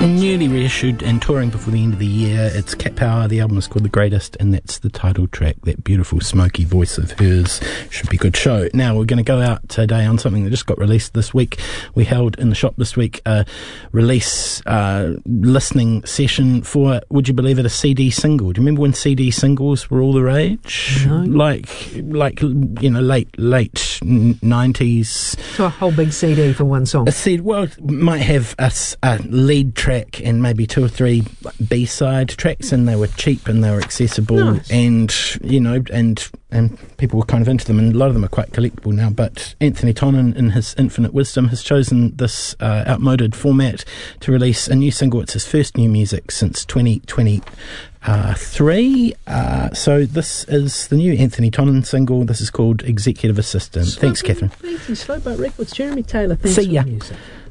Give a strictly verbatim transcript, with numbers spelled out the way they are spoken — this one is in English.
Newly reissued and touring before the end of the year. It's Cat Power. The album is called The Greatest, and that's the title track. That beautiful smoky voice of hers. Should be a good show. Now we're going to go out today on something that just got released this week. We held in the shop this week a release uh, listening session for, would you believe it, a C D single. Do you remember when C D singles were all the rage? No. Like, like you know, late late nineties. So a whole big C D for one song. A C D, well, it might have a, a lead track and maybe two or three B-side tracks, and they were cheap and they were accessible. Nice. And you know, and and people were kind of into them, and a lot of them are quite collectible now. But Anthony Tonin, in his infinite wisdom, has chosen this uh, outmoded format to release a new single. It's his first new music since twenty twenty-three. Uh, so this is the new Anthony Tonin single. This is called Executive Assistant. Slow Thanks, Catherine. Thank you. Slow Boat Records, Jeremy Taylor. Thanks See for ya. the music.